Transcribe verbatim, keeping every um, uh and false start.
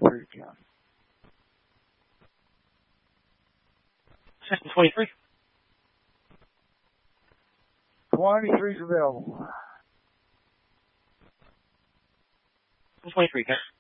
twenty-three to count. System twenty-three. twenty-three is available. twenty-three, okay.